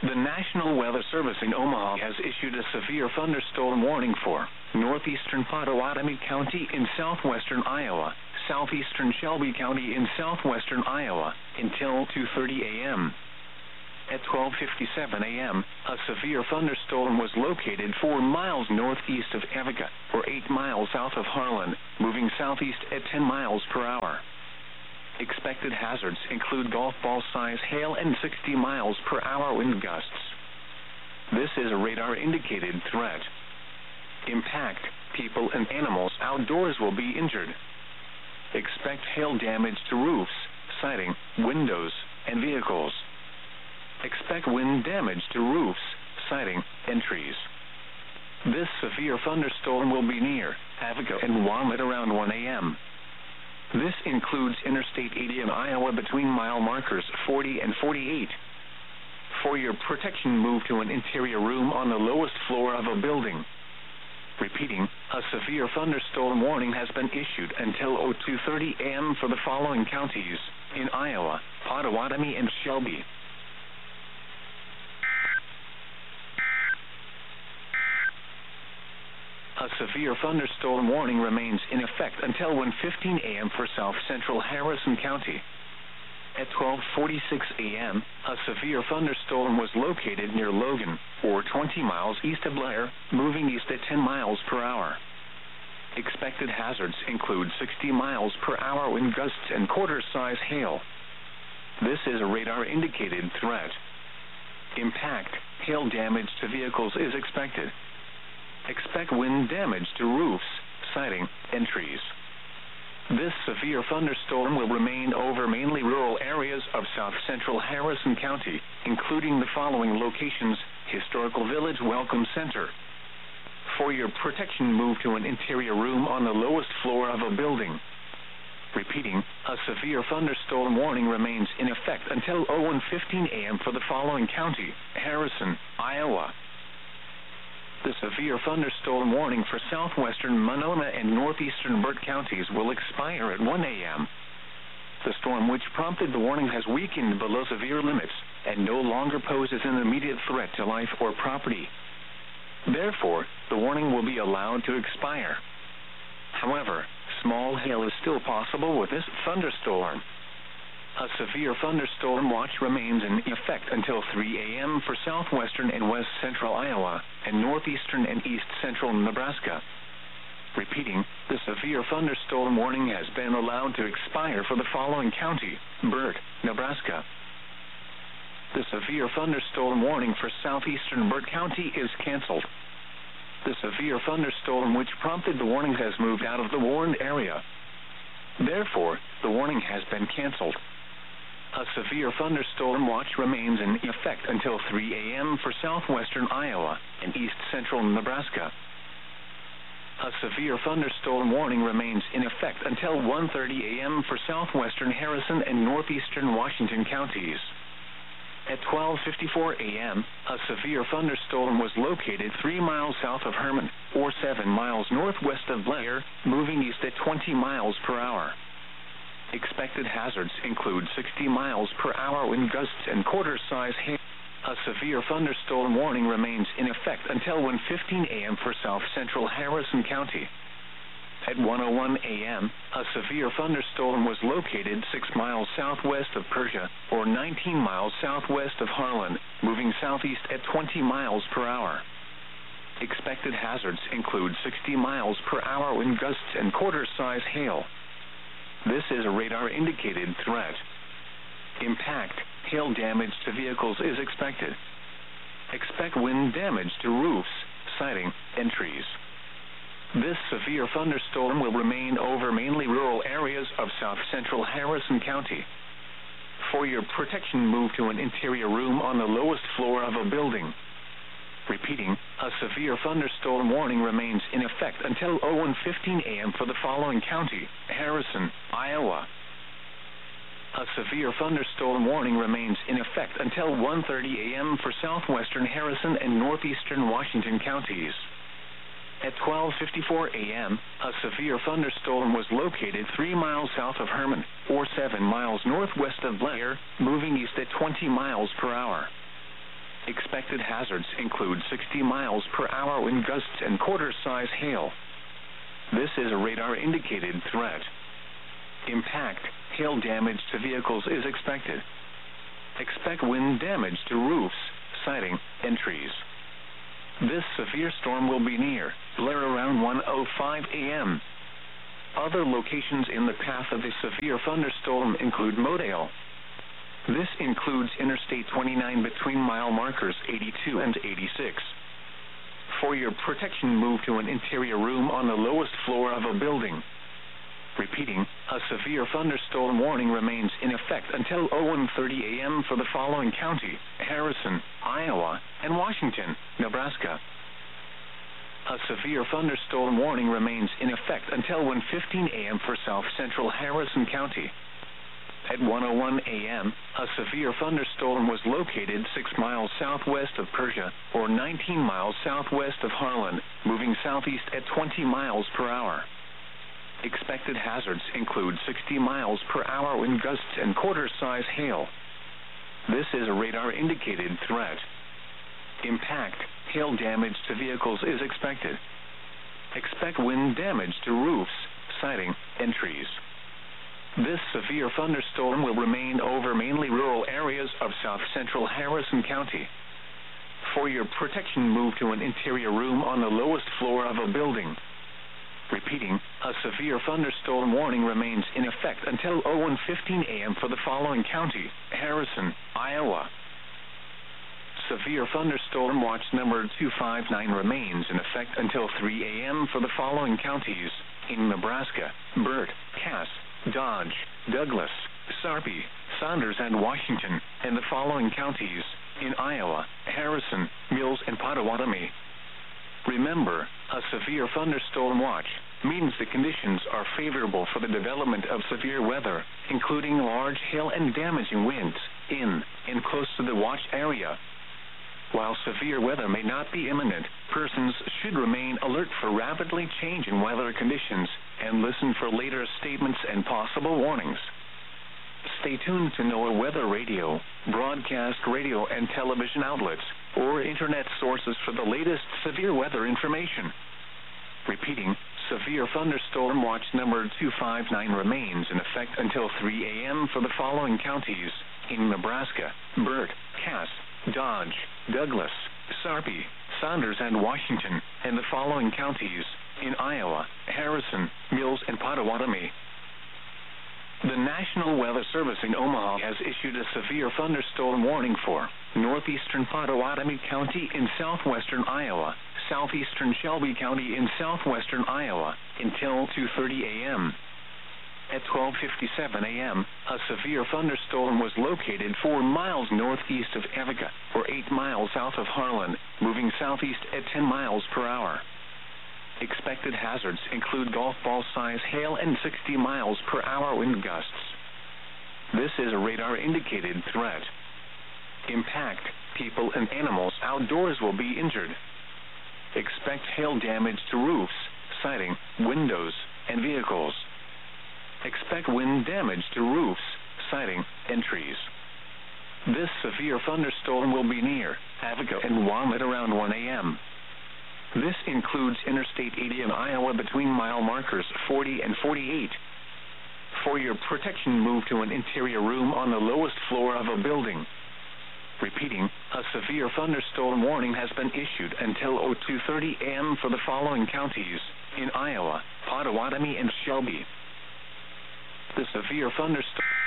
The National Weather Service in Omaha has issued a severe thunderstorm warning for northeastern Pottawatomie County in southwestern Iowa, southeastern Shelby County in southwestern Iowa, until 2:30 a.m. At 12:57 a.m., a severe thunderstorm was located 4 miles northeast of Evica, or 8 miles south of Harlan, moving southeast at 10 miles per hour. Expected hazards include golf ball size hail and 60 miles per hour wind gusts. This is a radar indicated threat. Impact, people and animals outdoors will be injured. Expect hail damage to roofs, siding, windows, and vehicles. Expect wind damage to roofs, siding, and trees. This severe thunderstorm will be near Evica and Walnut around 1 a.m. This includes Interstate 80 in Iowa between mile markers 40 and 48. For your protection, move to an interior room on the lowest floor of a building. Repeating, a severe thunderstorm warning has been issued until 02:30 a.m. for the following counties in Iowa: Pottawatomie and Shelby. A severe thunderstorm warning remains in effect until 1:15 a.m. for south central Harrison County. At 12:46 a.m., a severe thunderstorm was located near Logan, or 20 miles east of Blair, moving east at 10 miles per hour. Expected hazards include 60 miles per hour wind gusts and quarter-size hail. This is a radar-indicated threat. Impact, hail damage to vehicles is expected. Expect wind damage to roofs, siding, and trees. This severe thunderstorm will remain over mainly rural areas of south central Harrison County, including the following locations: Historical Village Welcome Center. For your protection, move to an interior room on the lowest floor of a building. Repeating, a severe thunderstorm warning remains in effect until 01:15 a.m. for the following county: Harrison, Iowa. The severe thunderstorm warning for southwestern Monona and northeastern Burt counties will expire at 1 a.m. The storm which prompted the warning has weakened below severe limits and no longer poses an immediate threat to life or property. Therefore, the warning will be allowed to expire. However, small hail is still possible with this thunderstorm. A severe thunderstorm watch remains in effect until 3 a.m. for southwestern and west central Iowa and northeastern and east central Nebraska. Repeating, the severe thunderstorm warning has been allowed to expire for the following county: Burt, Nebraska. The severe thunderstorm warning for southeastern Burt County is canceled. The severe thunderstorm which prompted the warning has moved out of the warned area. Therefore, the warning has been canceled. A severe thunderstorm watch remains in effect until 3 a.m. for southwestern Iowa and east central Nebraska. A severe thunderstorm warning remains in effect until 1:30 a.m. for southwestern Harrison and northeastern Washington counties. At 12:54 a.m., a severe thunderstorm was located 3 miles south of Herman, or 7 miles northwest of Blair, moving east at 20 miles per hour. Expected hazards include 60 miles per hour wind gusts and quarter-size hail. A severe thunderstorm warning remains in effect until 1:15 a.m. for south central Harrison County. At 1:01 a.m., a severe thunderstorm was located 6 miles southwest of Persia, or 19 miles southwest of Harlan, moving southeast at 20 miles per hour. Expected hazards include 60 miles per hour wind gusts and quarter-size hail. This is a radar-indicated threat. Impact, hail damage to vehicles is expected. Expect wind damage to roofs, siding, and trees. This severe thunderstorm will remain over mainly rural areas of south central Harrison County. For your protection, move to an interior room on the lowest floor of a building. Repeating, a severe thunderstorm warning remains in effect until 01:15 a.m. for the following county: Harrison, Iowa. A severe thunderstorm warning remains in effect until 1:30 a.m. for southwestern Harrison and northeastern Washington counties. At 12:54 a.m., a severe thunderstorm was located 3 miles south of Herman, or 7 miles northwest of Blair, moving east at 20 miles per hour. Expected hazards include 60 miles per hour wind gusts and quarter-size hail. This is a radar-indicated threat. Impact, hail damage to vehicles is expected. Expect wind damage to roofs, siding, and trees. This severe storm will be near Blair around 1:05 a.m. Other locations in the path of the severe thunderstorm include Modale. This includes Interstate 29 between mile markers 82 and 86. For your protection, move to an interior room on the lowest floor of a building. Repeating, a severe thunderstorm warning remains in effect until 01:30 a.m. for the following county: Harrison, Iowa, and Washington, Nebraska. A severe thunderstorm warning remains in effect until 1:15 a.m. for South Central Harrison County. At 1:01 a.m., a severe thunderstorm was located 6 miles southwest of Persia, or 19 miles southwest of Harlan, moving southeast at 20 miles per hour. Expected hazards include 60 miles per hour wind gusts and quarter-size hail. This is a radar-indicated threat. Impact, hail damage to vehicles is expected. Expect wind damage to roofs, siding, and trees. This severe thunderstorm will remain over mainly rural areas of south central Harrison County. For your protection, move to an interior room on the lowest floor of a building. Repeating, a severe thunderstorm warning remains in effect until 01:15 a.m. for the following county: Harrison, Iowa. Severe thunderstorm watch number 259 remains in effect until 3 a.m. for the following counties: in Nebraska, Burt, Cass, Dodge, Douglas, Sarpy, Saunders, and Washington, and the following counties: in Iowa, Harrison, Mills, and Pottawatomie. Remember, a severe thunderstorm watch means the conditions are favorable for the development of severe weather, including large hail and damaging winds, in and close to the watch area. While severe weather may not be imminent, persons should remain alert for rapidly changing weather conditions and listen for later statements and possible warnings. Stay tuned to NOAA Weather Radio, broadcast radio and television outlets, or internet sources for the latest severe weather information. Repeating, severe thunderstorm watch number 259 remains in effect until 3 a.m. for the following counties: in Nebraska, Burt, Cass, Dodge, Douglas, Sarpy, Saunders, and Washington, and the following counties: in Iowa, Harrison, Mills, and Pottawatomie. The National Weather Service in Omaha has issued a severe thunderstorm warning for northeastern Pottawatomie County in southwestern Iowa, southeastern Shelby County in southwestern Iowa, until 2:30 a.m. At 12:57 a.m., a severe thunderstorm was located 4 miles northeast of Evica, or 8 miles south of Harlan, moving southeast at 10 miles per hour. Expected hazards include golf ball-size hail and 60 miles per hour wind gusts. This is a radar-indicated threat. Impact, people and animals outdoors will be injured. Expect hail damage to roofs, siding, windows, and vehicles. Expect wind damage to roofs, siding, and trees. This severe thunderstorm will be near Evica and Walnut around 1 a.m. This includes Interstate 80 in Iowa between mile markers 40 and 48. For your protection, move to an interior room on the lowest floor of a building. Repeating, a severe thunderstorm warning has been issued until 02:30 a.m. for the following counties: in Iowa, Pottawatomie, and Shelby. The severe thunderstorm